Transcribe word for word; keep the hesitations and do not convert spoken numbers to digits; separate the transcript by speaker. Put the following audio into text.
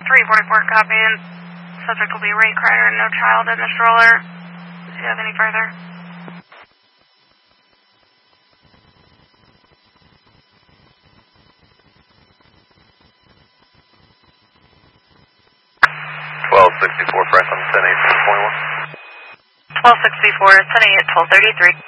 Speaker 1: three forty-four, copy, and subject will be Ray Crider, no child in the stroller. Do you have any further?
Speaker 2: twelve sixty-four, Franklin, ten eight twenty-one.
Speaker 1: twelve sixty-four, ten eight, twelve thirty-three.